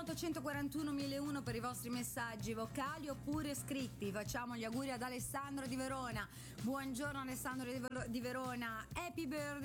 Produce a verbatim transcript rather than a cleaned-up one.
ottocento quarantuno mille uno per i vostri messaggi vocali oppure scritti. Facciamo gli auguri ad Alessandro di Verona. Buongiorno Alessandro di Ver- di Verona. Happy birthday